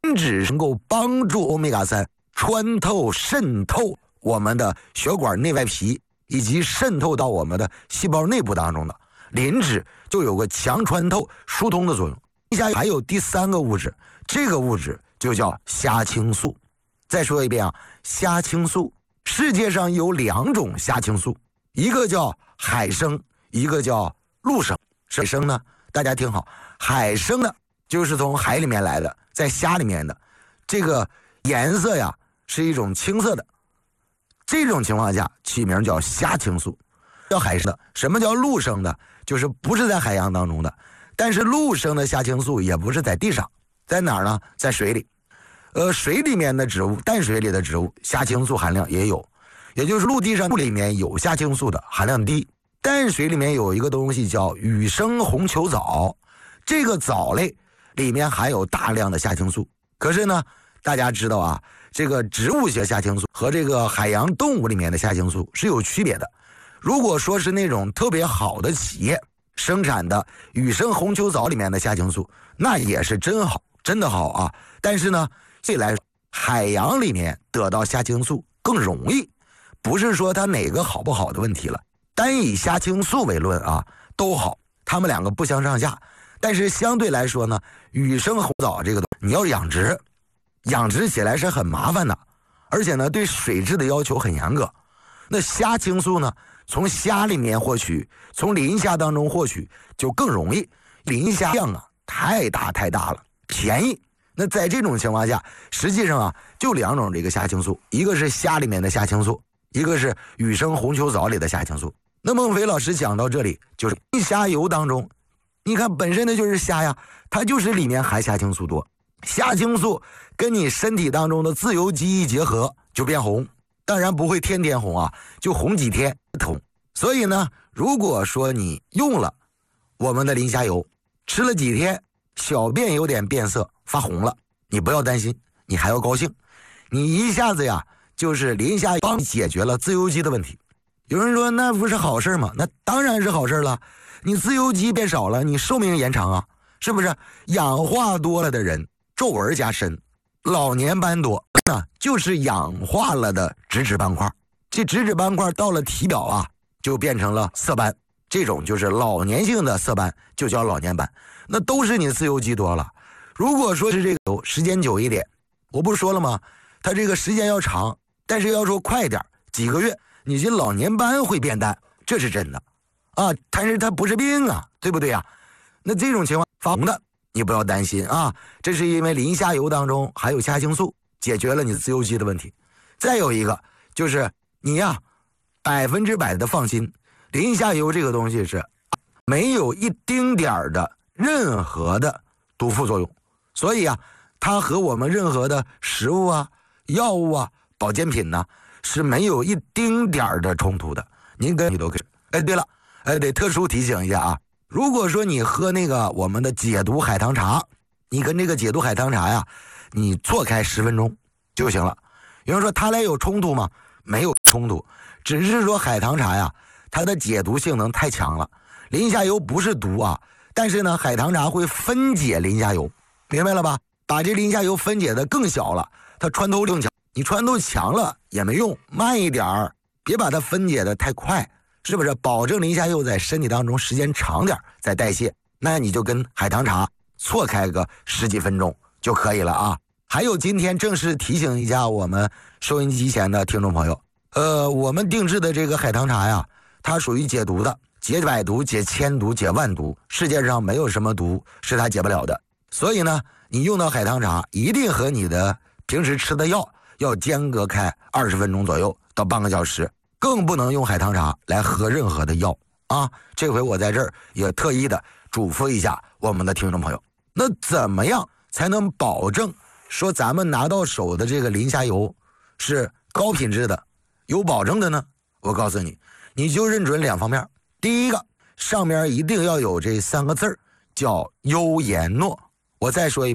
脂能够帮助欧米伽3穿透渗透我们的血管内外皮，以及渗透到我们的细胞内部当中的。磷脂就有个强穿透疏通的作用。磷虾油还有第3个物质，这个物质就叫虾青素。再说一遍啊，虾青素，世界上有2种虾青素，一个叫海生，一个叫陆生。海生呢，大家听好，海生呢就是从海里面来的，在虾里面的，这个颜色呀是一种青色的，这种情况下起名叫虾青素。叫海生的。什么叫陆生的？就是不是在海洋当中的，但是陆生的虾青素也不是在地上，在哪儿呢？在水里。水里面的植物，淡水里的植物，虾青素含量也有，也就是陆地上里面有虾青素的含量低。淡水里面有一个东西叫雨生红球藻，这个藻类里面含有大量的虾青素。可是呢，大家知道啊，这个植物性虾青素和这个海洋动物里面的虾青素是有区别的。如果说是那种特别好的企业生产的雨生红球藻里面的虾青素，那也是真好，真的好啊。但是呢，这来说海洋里面得到虾青素更容易，不是说它哪个好不好的问题了。单以虾青素为论啊，都好，它们2个不相上下。但是相对来说呢，雨生红藻这个东西你要养殖，养殖起来是很麻烦的，而且呢对水质的要求很严格。那虾青素呢，从虾里面获取，从磷虾当中获取就更容易。磷虾量啊太大了，便宜。那在这种情况下，实际上啊就2种这个虾青素，一个是虾里面的虾青素，一个是雨生红球藻里的虾青素。那孟非老师讲到这里，就是虾油当中，你看本身的就是虾呀，它就是里面含虾青素多。虾青素跟你身体当中的自由基一结合就变红，当然不会天天红啊，就红几天红。所以呢，如果说你用了我们的磷虾油，吃了几天，小便有点变色发红了，你不要担心，你还要高兴，你一下子呀就是磷虾油帮你解决了自由基的问题。有人说那不是好事吗？那当然是好事了，你自由基变少了，你寿命延长啊，是不是？氧化多了的人皱纹加深，老年斑多，那就是氧化了的脂质斑块。这脂质斑块到了体表啊，就变成了色斑，这种就是老年性的色斑，就叫老年斑。那都是你自由基多了。如果说是这个时间久一点，我不是说了吗？它这个时间要长，但是要说快一点，几个月，你这老年斑会变淡，这是真的啊。但是它不是病啊，对不对啊？那这种情况发红的，你不要担心啊，这是因为磷虾油当中含有虾青素，解决了你自由基的问题。再有一个就是你呀，100%的放心，磷虾油这个东西是没有一丁点儿的任何的毒副作用，所以啊，它和我们任何的食物啊、药物啊、保健品呢是没有一丁点儿的冲突的。您跟你都可以。哎，对了，得特殊提醒一下啊，如果说你喝那个我们的解毒海棠茶，你跟这个解毒海棠茶呀，你错开10分钟就行了。有人说它俩有冲突吗？没有冲突，只是说海棠茶呀，它的解毒性能太强了。磷虾油不是毒啊，但是呢，海棠茶会分解磷虾油，明白了吧？把这磷虾油分解的更小了，它穿透力更强。你穿透强了也没用，慢一点儿，别把它分解的太快，是不是？保证磷虾油在身体当中时间长点再代谢，那你就跟海棠茶错开个10几分钟就可以了啊。还有今天正式提醒一下我们收音机前的听众朋友，我们定制的这个海棠茶呀，它属于解毒的，解百毒、解千毒、解万毒，世界上没有什么毒是它解不了的。所以呢，你用到海棠茶一定和你的平时吃的药要间隔开20分钟左右到半个小时，更不能用海棠茶来喝任何的药啊！这回我在这儿也特意的嘱咐一下我们的听众朋友。那怎么样才能保证说咱们拿到手的这个磷虾油是高品质的、有保证的呢？我告诉你，你就认准2方面。第一个，上面一定要有这3个字儿，叫优颜诺。我再说一遍，